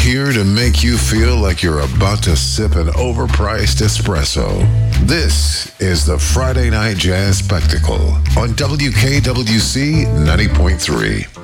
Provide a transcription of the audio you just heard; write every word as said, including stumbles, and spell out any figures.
Here to make you feel like you're about to sip an overpriced espresso. This is the Friday Night Jazz Spectacle on W K W C ninety point three.